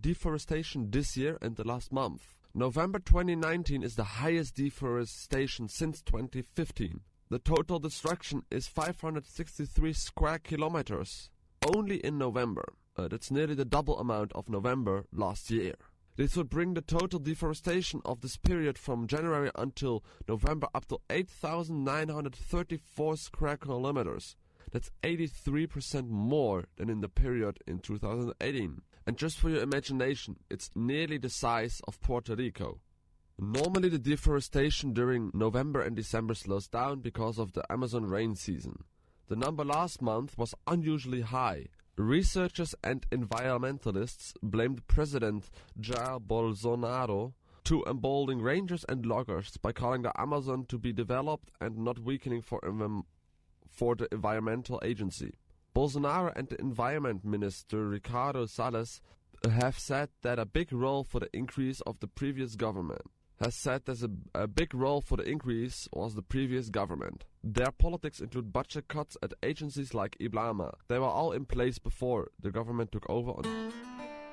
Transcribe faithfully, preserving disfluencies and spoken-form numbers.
deforestation this year and the last month. November twenty nineteen is the highest deforestation since twenty fifteen. The total destruction is five hundred sixty-three square kilometers only in November. Uh, that's nearly the double amount of November last year. This would bring the total deforestation of this period from January until November up to eight thousand nine hundred thirty-four square kilometers. That's eighty-three percent more than in the period in two thousand eighteen. And just for your imagination, it's nearly the size of Puerto Rico. Normally the deforestation during November and December slows down because of the Amazon rain season. The number last month was unusually high. Researchers and environmentalists blamed President Jair Bolsonaro to embolden rangers and loggers by calling the Amazon to be developed and not weakening for, um, for the environmental agency. Bolsonaro and the Environment Minister Ricardo Salles have said that a big role for the increase of the previous government has said that a, a big role for the increase was the previous government. Their politics include budget cuts at agencies like IBAMA. They were all in place before the government took over. On